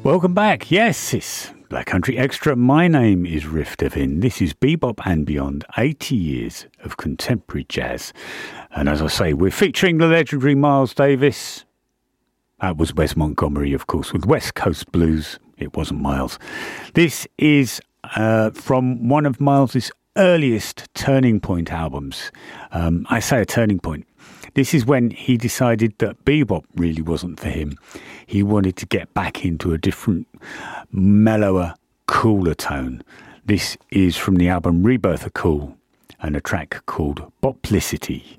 Welcome back. Yes, it's Black Country Extra. My name is Riff Devin. This is Bebop and Beyond, 80 years of contemporary jazz. And as I say, we're featuring the legendary Miles Davis. That was Wes Montgomery, of course, with West Coast Blues. It wasn't Miles. This is from one of Miles's earliest Turning Point albums. I say a turning point. This is when he decided that bebop really wasn't for him. He wanted to get back into a different, mellower, cooler tone. This is from the album Rebirth of Cool and a track called Boplicity.